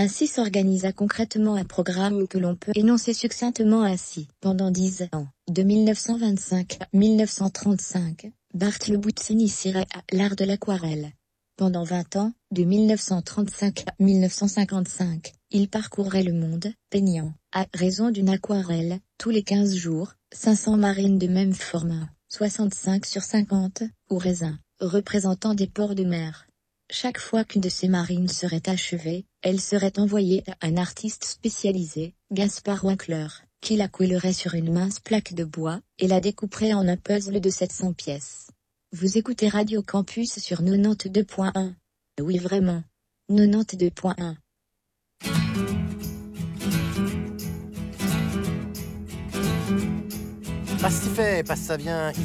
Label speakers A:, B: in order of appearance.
A: Ainsi s'organisa concrètement un programme que l'on peut énoncer succinctement ainsi. Pendant 10 ans, de 1925 à 1935, Barthelebout s'initierait à l'art de l'aquarelle. Pendant 20 ans, de 1935 à 1955, il parcourrait le monde, peignant, à raison d'une aquarelle, tous les 15 jours, 500 marines de même format, 65 sur 50, ou raisin, représentant des ports de mer. Chaque fois qu'une de ces marines serait achevée, elle serait envoyée à un artiste spécialisé, Gaspard Winkler, qui la coulerait sur une mince plaque de bois, et la découperait en un puzzle de 700 pièces. Vous écoutez Radio Campus sur 92.1. Oui vraiment. 92.1.
B: Pas si fait, pas ça vient.